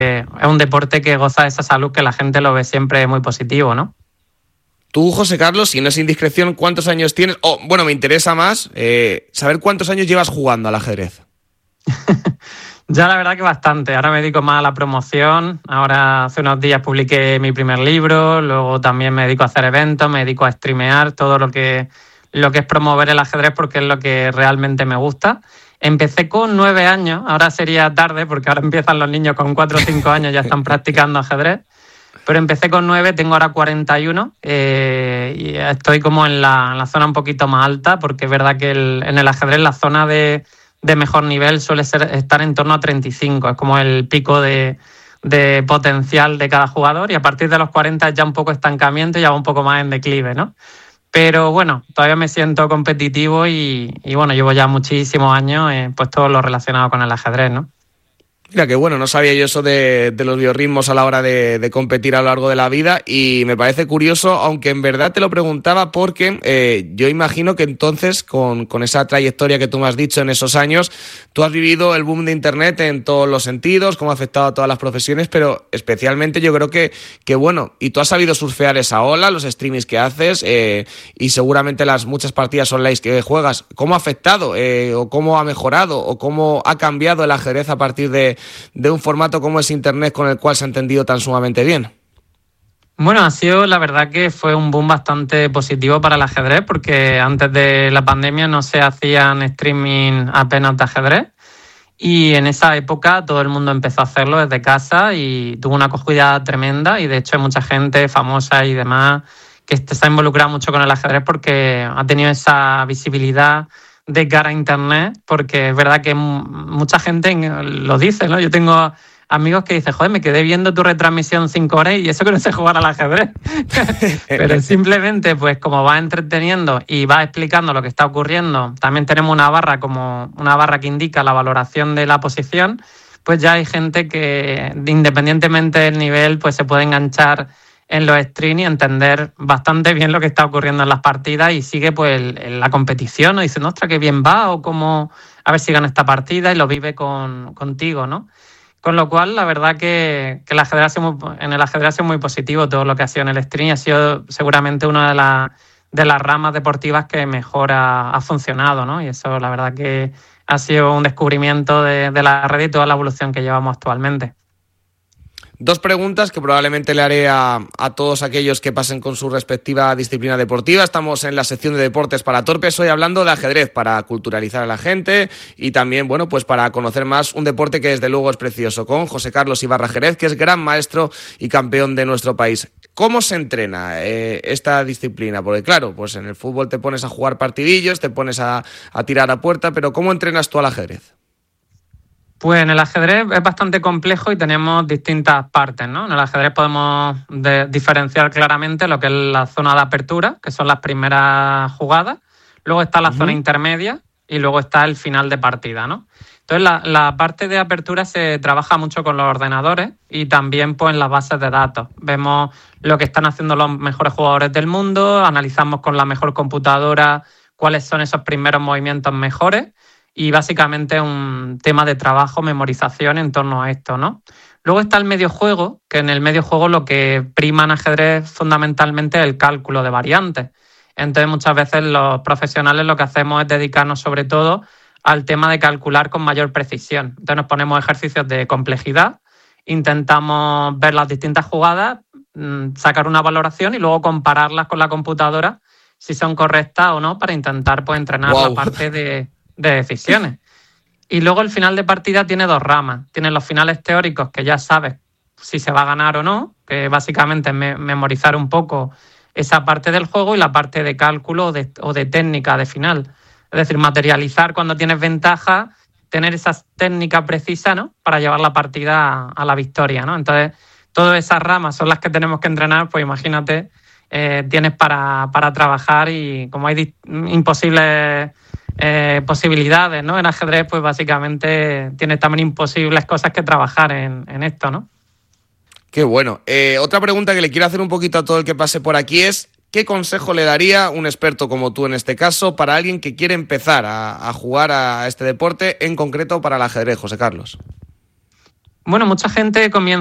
es un deporte que goza de esa salud que la gente lo ve siempre muy positivo, ¿no? Tú, José Carlos, si no es indiscreción, ¿cuántos años tienes? Bueno, me interesa más saber cuántos años llevas jugando al ajedrez. Ya la verdad que bastante. Ahora me dedico más a la promoción. Ahora hace unos días publiqué mi primer libro, luego también me dedico a hacer eventos, me dedico a streamear, todo lo que es promover el ajedrez porque es lo que realmente me gusta. Empecé con 9 años, ahora sería tarde porque ahora empiezan los niños con 4 o 5 años, ya están practicando ajedrez. Pero empecé con 9, tengo ahora 41 y estoy como en la zona un poquito más alta porque es verdad que en el ajedrez la zona de mejor nivel suele estar en torno a 35, es como el pico de potencial de cada jugador y a partir de los 40 es ya un poco estancamiento y ya va un poco más en declive, ¿no? Pero bueno, todavía me siento competitivo y bueno, llevo ya muchísimos años pues todo lo relacionado con el ajedrez, ¿no? Mira, que bueno, no sabía yo eso de los biorritmos a la hora de competir a lo largo de la vida y me parece curioso, aunque en verdad te lo preguntaba porque yo imagino que entonces con esa trayectoria que tú me has dicho en esos años, tú has vivido el boom de Internet en todos los sentidos, cómo ha afectado a todas las profesiones, pero especialmente yo creo que bueno, y tú has sabido surfear esa ola, los streamings que haces y seguramente las muchas partidas online que juegas, ¿cómo ha afectado o cómo ha mejorado o cómo ha cambiado el ajedrez a partir de un formato como es Internet con el cual se ha entendido tan sumamente bien? Bueno, ha sido la verdad que fue un boom bastante positivo para el ajedrez porque antes de la pandemia no se hacían streaming apenas de ajedrez y en esa época todo el mundo empezó a hacerlo desde casa y tuvo una acogida tremenda y de hecho hay mucha gente famosa y demás que se ha involucrado mucho con el ajedrez porque ha tenido esa visibilidad de cara a Internet, porque es verdad que mucha gente lo dice, ¿no? Yo tengo amigos que dicen, joder, me quedé viendo tu retransmisión 5 horas y eso que no sé jugar al ajedrez. Pero simplemente, pues como vas entreteniendo y vas explicando lo que está ocurriendo, también tenemos una barra que indica la valoración de la posición, pues ya hay gente que independientemente del nivel, pues se puede enganchar en los streams y entender bastante bien lo que está ocurriendo en las partidas y sigue pues la competición, ¿no? Dicen, ostras, qué bien va, o cómo, a ver si gana esta partida y lo vive contigo, ¿no? Con lo cual, la verdad que en el ajedrez ha sido muy positivo todo lo que ha sido en el stream y ha sido seguramente una de las ramas deportivas que mejor ha funcionado, ¿no? Y eso, la verdad que ha sido un descubrimiento de la red y toda la evolución que llevamos actualmente. 2 preguntas que probablemente le haré a todos aquellos que pasen con su respectiva disciplina deportiva. Estamos en la sección de deportes para torpes, hoy hablando de ajedrez para culturalizar a la gente y también, bueno, pues para conocer más un deporte que desde luego es precioso, con José Carlos Ibarra Jerez, que es gran maestro y campeón de nuestro país. ¿Cómo se entrena esta disciplina? Porque claro, pues en el fútbol te pones a jugar partidillos, te pones a tirar a puerta, pero ¿cómo entrenas tú al ajedrez? Pues en el ajedrez es bastante complejo y tenemos distintas partes, ¿no? En el ajedrez podemos diferenciar claramente lo que es la zona de apertura, que son las primeras jugadas, luego está la zona intermedia y luego está el final de partida, ¿no? Entonces la parte de apertura se trabaja mucho con los ordenadores y también pues en las bases de datos. Vemos lo que están haciendo los mejores jugadores del mundo, analizamos con la mejor computadora cuáles son esos primeros movimientos mejores. Y básicamente es un tema de trabajo, memorización en torno a esto, ¿no? Luego está el mediojuego, que en el mediojuego lo que prima en ajedrez fundamentalmente es el cálculo de variantes. Entonces muchas veces los profesionales lo que hacemos es dedicarnos sobre todo al tema de calcular con mayor precisión. Entonces nos ponemos ejercicios de complejidad, intentamos ver las distintas jugadas, sacar una valoración y luego compararlas con la computadora si son correctas o no para intentar pues entrenar la parte de decisiones. Y luego el final de partida tiene 2 ramas. Tiene los finales teóricos, que ya sabes si se va a ganar o no, que básicamente es memorizar un poco esa parte del juego, y la parte de cálculo o de técnica de final. Es decir, materializar cuando tienes ventaja, tener esa técnica precisa, ¿no?, para llevar la partida a la victoria, ¿no? Entonces, todas esas ramas son las que tenemos que entrenar, pues imagínate, tienes para trabajar y como hay imposibles posibilidades, ¿no?, en ajedrez, pues básicamente tienes también imposibles cosas que trabajar en esto, ¿no? Qué bueno. Otra pregunta que le quiero hacer un poquito a todo el que pase por aquí es ¿qué consejo le daría un experto como tú en este caso para alguien que quiere empezar a jugar a este deporte, en concreto para el ajedrez, José Carlos? Bueno, mucha gente comienza